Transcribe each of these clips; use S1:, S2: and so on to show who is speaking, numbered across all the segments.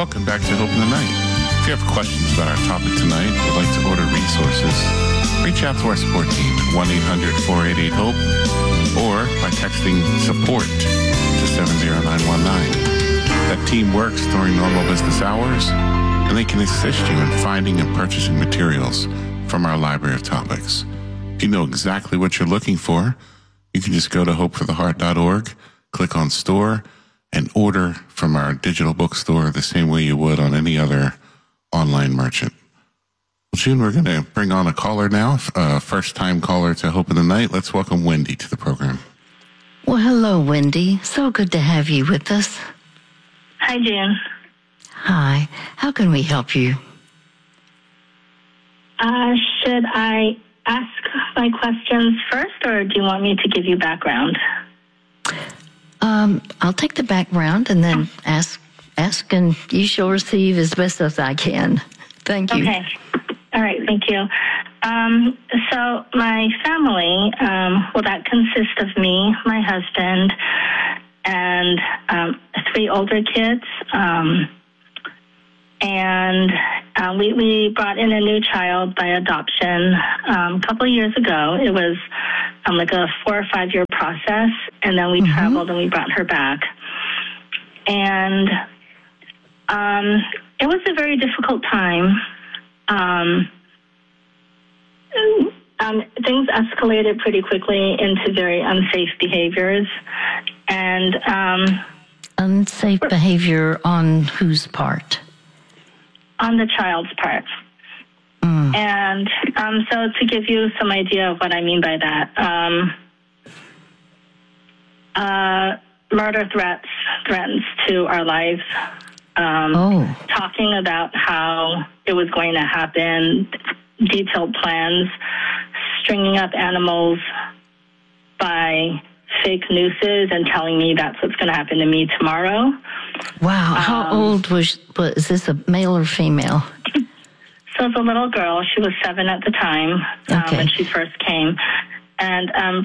S1: Welcome back to Hope in the Night. If you have questions about our topic tonight or would like to order resources, reach out to our support team at 1-800-488-HOPE or by texting support to 70919. That team works during normal business hours, and they can assist you in finding and purchasing materials from our library of topics. If you know exactly what you're looking for, you can just go to hopefortheheart.org, click on store, and order from our digital bookstore the same way you would on any other online merchant. Well, June, we're going to bring on a caller now, first-time caller to Hope in the Night. Let's welcome Wendy to the program.
S2: Well, hello, Wendy. So good to have you with us.
S3: Hi, June.
S2: Hi. How can we help you?
S3: Should I ask my questions first, or do you want me to give you background?
S2: I'll take the background and then ask, and you shall receive as best as I can. Thank you.
S3: Okay. All right. Thank you. So my family, that consists of me, my husband, and 3 older kids. We brought in a new child by adoption a couple of years ago. It was like a 4 or 5 year process, and then we traveled and we brought her back. And it was a very difficult time. Things escalated pretty quickly into very unsafe behaviors. And
S2: unsafe behavior on whose part?
S3: On the child's part. And so to give you some idea of what I mean by that, murder threats to our lives, talking about how it was going to happen, detailed plans, stringing up animals by fake nooses and telling me that's what's going to happen to me tomorrow.
S2: Wow. How old was this, a male or female?
S3: So it was a little girl. She was 7 at the time when she first came. And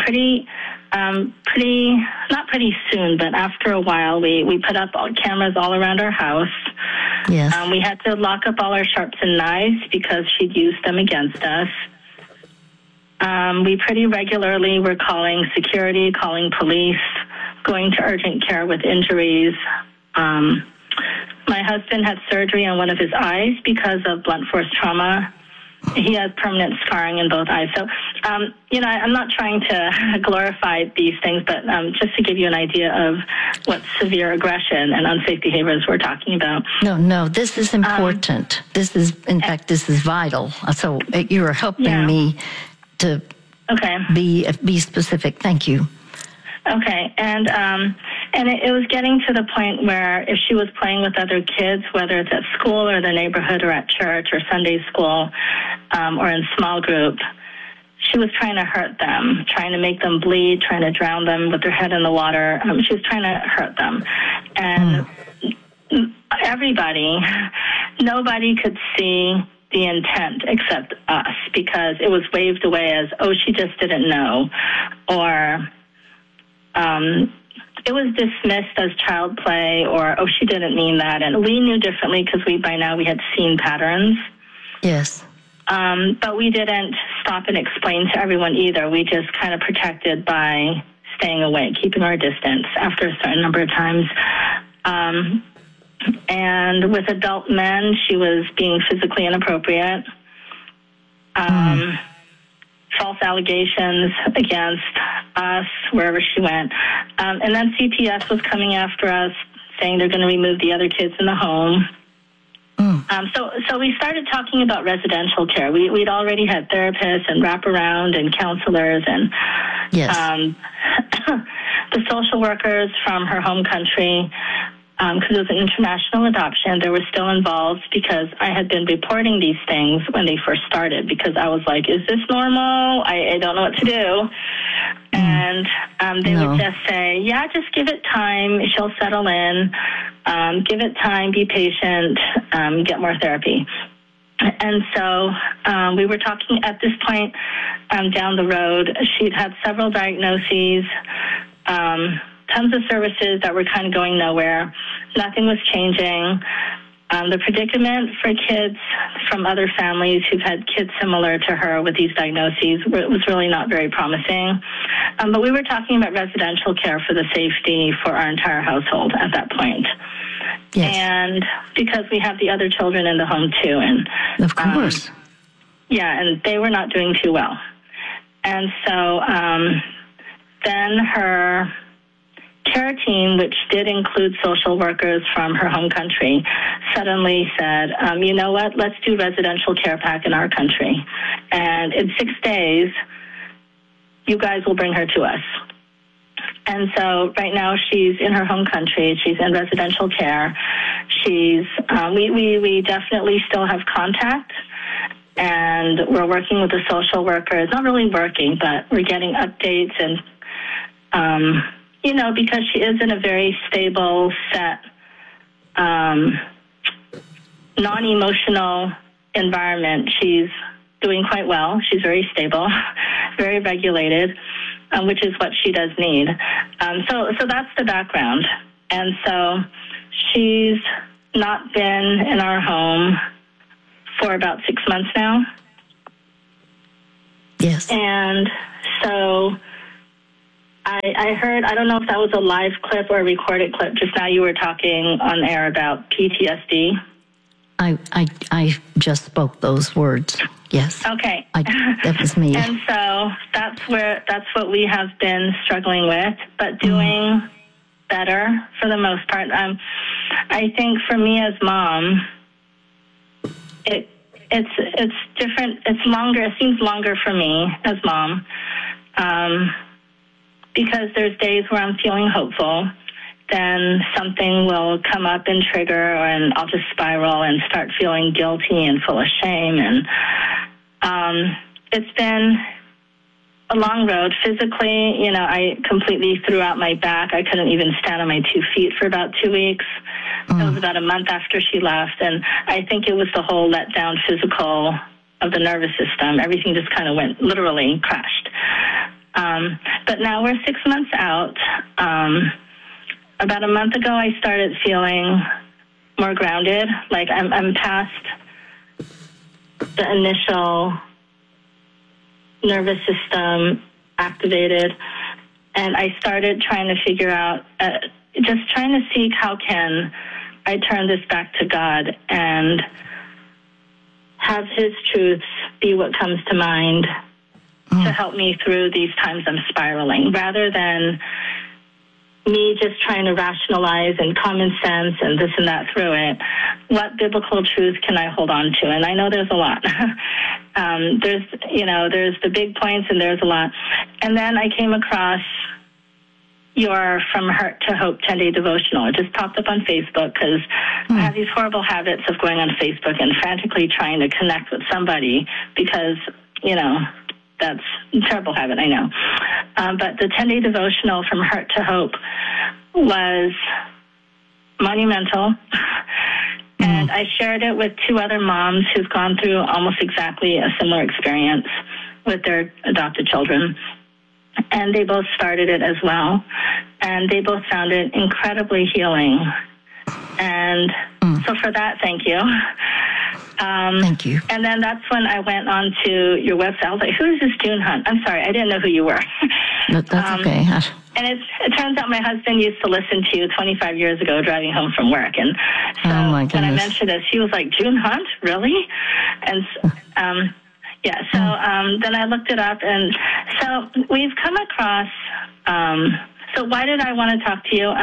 S3: not pretty soon, but after a while, we put up cameras all around our house.
S2: Yes.
S3: We had to lock up all our sharps and knives because she'd used them against us. We pretty regularly were calling security, calling police, going to urgent care with injuries. My husband had surgery on one of his eyes because of blunt force trauma. He has permanent scarring in both eyes. So, I'm not trying to glorify these things, but just to give you an idea of what severe aggression and unsafe behaviors we're talking about.
S2: No, this is important. This is vital. So you are helping me to be specific. Thank you.
S3: Okay, and it was getting to the point where if she was playing with other kids, whether it's at school or the neighborhood or at church or Sunday school or in small group, she was trying to hurt them, trying to make them bleed, trying to drown them with their head in the water. She was trying to hurt them. And nobody could see the intent except us because it was waved away as, oh, she just didn't know, or it was dismissed as child play, or, oh, she didn't mean that. And we knew differently because by now we had seen patterns.
S2: Yes.
S3: But we didn't stop and explain to everyone either. We just kind of protected by staying away, keeping our distance after a certain number of times. And with adult men, she was being physically inappropriate. False allegations against us wherever she went. And then CPS was coming after us, saying they're going to remove the other kids in the home. So we started talking about residential care. We'd already had therapists and wraparound and counselors and the social workers from her home country. Because it was an international adoption, they were still involved because I had been reporting these things when they first started because I was like, is this normal? I don't know what to do. And they would just say, yeah, just give it time. She'll settle in. Give it time. Be patient. Get more therapy. And so we were talking at this point down the road. She'd had several diagnoses. Tons of services that were kind of going nowhere. Nothing was changing. The predicament for kids from other families who've had kids similar to her with these diagnoses was really not very promising. But we were talking about residential care for the safety for our entire household at that point.
S2: Yes.
S3: And because we have the other children in the home too. And
S2: of course.
S3: And they were not doing too well. And so then her care team, which did include social workers from her home country, suddenly said, you know what, let's do residential care pack in our country. And in 6 days, you guys will bring her to us. And so right now she's in her home country. She's in residential care. She's, we definitely still have contact. And we're working with the social workers, not really working, but we're getting updates and, because she is in a very stable, set, non-emotional environment. She's doing quite well. She's very stable, very regulated, which is what she does need. So that's the background. And so she's not been in our home for about 6 months now.
S2: Yes.
S3: And so I heard, I don't know if that was a live clip or a recorded clip. Just now you were talking on air about PTSD.
S2: I just spoke those words. Yes.
S3: Okay.
S2: That was me.
S3: And so that's what we have been struggling with, but doing better for the most part. I think for me as mom, it's different. It's longer. It seems longer for me as mom. Because there's days where I'm feeling hopeful, then something will come up and trigger, and I'll just spiral and start feeling guilty and full of shame. And it's been a long road. Physically, I completely threw out my back. I couldn't even stand on my 2 feet for about 2 weeks. It was about a month after she left, and I think it was the whole letdown physical of the nervous system. Everything just kind of went, literally crashed. But now we're 6 months out. About a month ago, I started feeling more grounded. Like I'm past the initial nervous system activated, and I started trying to figure out, just trying to seek how can I turn this back to God and have His truths be what comes to mind to help me through these times I'm spiraling, rather than me just trying to rationalize and common sense and this and that through it. What biblical truth can I hold on to? And I know there's a lot. There's the big points, and there's a lot. And then I came across your From Hurt to Hope 10-day devotional. It just popped up on Facebook because I have these horrible habits of going on Facebook and frantically trying to connect with somebody because, that's a terrible habit, I know. But the 10-day devotional From Hurt to Hope was monumental. And I shared it with 2 other moms who've gone through almost exactly a similar experience with their adopted children. And they both started it as well. And they both found it incredibly healing. And so for that, thank you.
S2: Thank you.
S3: And then that's when I went on to your website. I was like, who is this June Hunt? I'm sorry, I didn't know who you were.
S2: No, that's okay.
S3: And it turns out my husband used to listen to you 25 years ago driving home from work. And so when I mentioned this, he was like, June Hunt? Really? And then I looked it up. And so we've come across, so why did I want to talk to you?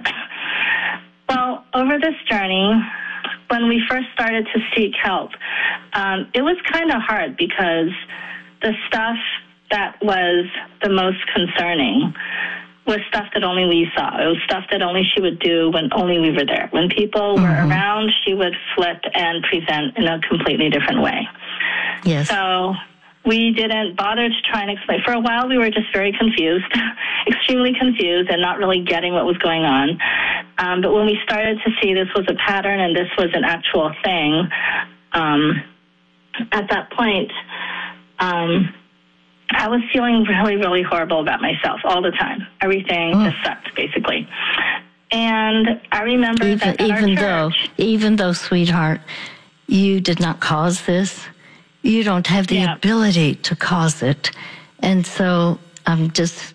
S3: Well, over this journey, when we first started to seek help, it was kind of hard because the stuff that was the most concerning was stuff that only we saw. It was stuff that only she would do when only we were there. When people were around, she would flip and present in a completely different way.
S2: Yes.
S3: So we didn't bother to try and explain. For a while, we were just very confused, extremely confused, and not really getting what was going on. But when we started to see this was a pattern and this was an actual thing, at that point, I was feeling really, really horrible about myself all the time. Everything just sucked, basically. And I remember
S2: even though, sweetheart, you did not cause this, you don't have the ability to cause it. And so I'm just,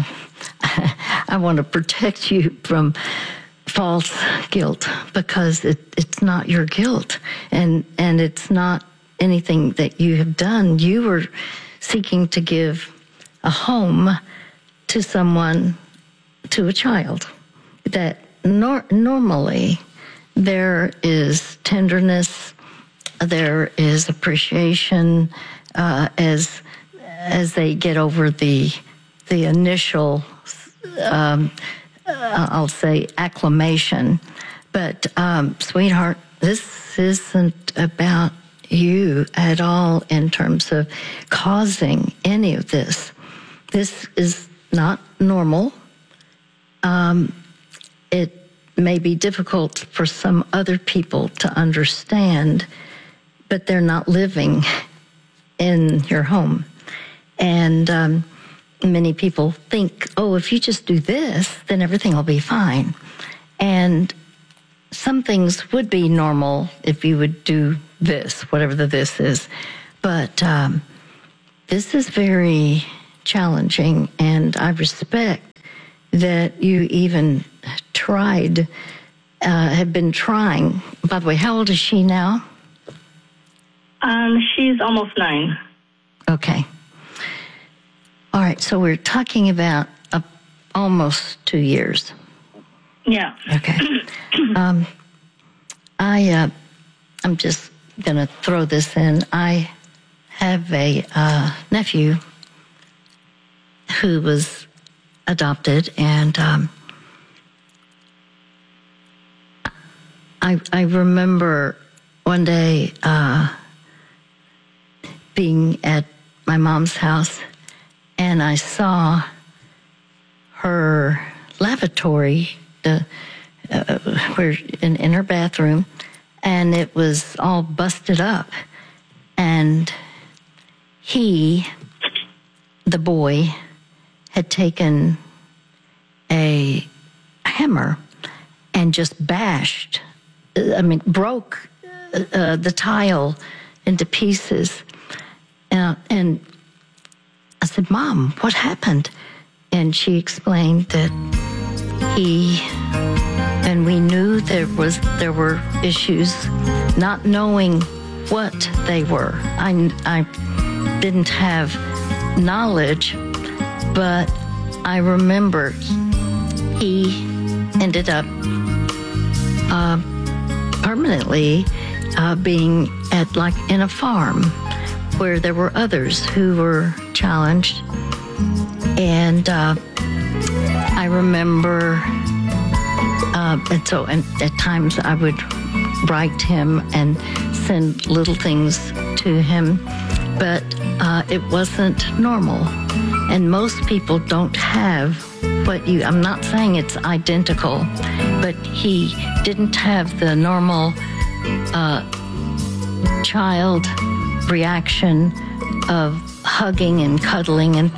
S2: I want to protect you from false guilt, because it's not your guilt, and it's not anything that you have done. You were seeking to give a home to someone, to a child, that normally there is tenderness, there is appreciation as they get over the initial, I'll say, acclamation. But sweetheart, this isn't about you at all in terms of causing any of this. This is not normal. It may be difficult for some other people to understand, but they're not living in your home. And many people think, oh, if you just do this, then everything will be fine. And some things would be normal if you would do this, whatever the this is. But this is very challenging, and I respect that you even tried, have been trying. By the way, how old is she now?
S3: She's almost 9. Okay.
S2: All right, so we're talking about almost 2 years.
S3: Yeah.
S2: Okay. I'm just going to throw this in. I have a nephew who was adopted, and I remember one day being at my mom's house, and I saw her lavatory where in her bathroom, and it was all busted up. And the boy, had taken a hammer and just broke the tile into pieces. And I said, Mom, what happened? And she explained that and we knew there were issues, not knowing what they were. I didn't have knowledge, but I remember he ended up permanently being in a farm where there were others who were challenged. And I remember, and at times I would write him and send little things to him, but it wasn't normal. And most people don't have I'm not saying it's identical, but he didn't have the normal child reaction of hugging and cuddling and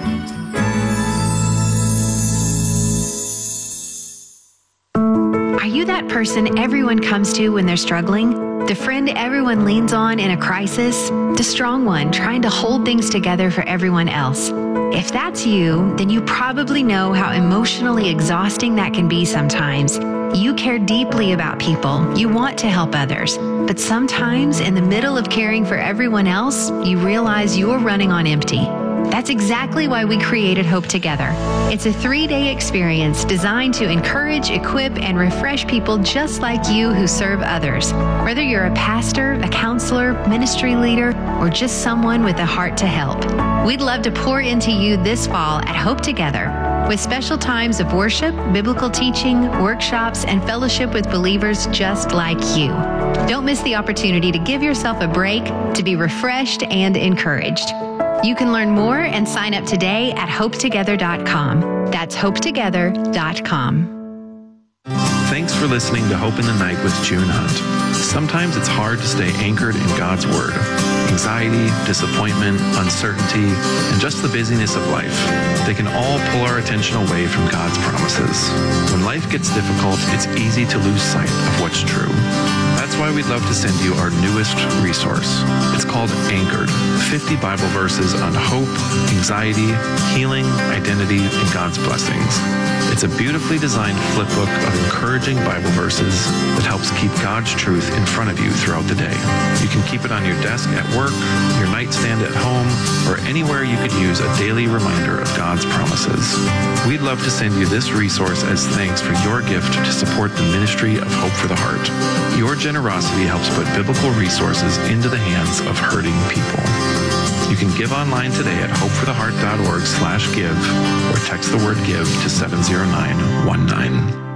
S4: Are you that person everyone comes to when they're struggling? The friend everyone leans on in a crisis? The strong one trying to hold things together for everyone else? If that's you, then you probably know how emotionally exhausting that can be sometimes. You care deeply about people. You want to help others. But sometimes, in the middle of caring for everyone else, you realize you're running on empty. That's exactly why we created Hope Together. It's a 3-day experience designed to encourage, equip, and refresh people just like you who serve others. Whether you're a pastor, a counselor, ministry leader, or just someone with a heart to help. We'd love to pour into you this fall at Hope Together, with special times of worship, biblical teaching, workshops, and fellowship with believers just like you. Don't miss the opportunity to give yourself a break, to be refreshed and encouraged. You can learn more and sign up today at hopetogether.com. That's hopetogether.com.
S5: Thanks for listening to Hope in the Night with June Hunt. Sometimes it's hard to stay anchored in God's Word. anxiety, disappointment, uncertainty, and just the busyness of life. They can all pull our attention away from God's promises. When life gets difficult, it's easy to lose sight of what's true. That's why we'd love to send you our newest resource. It's called Anchored, 50 Bible verses on hope, anxiety, healing, identity, and God's blessings. It's a beautifully designed flip book of encouraging Bible verses that helps keep God's truth in front of you throughout the day. You can keep it on your desk at work, your nightstand at home, or anywhere you could use a daily reminder of God's promises. We'd love to send you this resource as thanks for your gift to support the ministry of Hope for the Heart. Your generosity helps put biblical resources into the hands of hurting people. You can give online today at hopefortheheart.org/give or text the word give to 70919.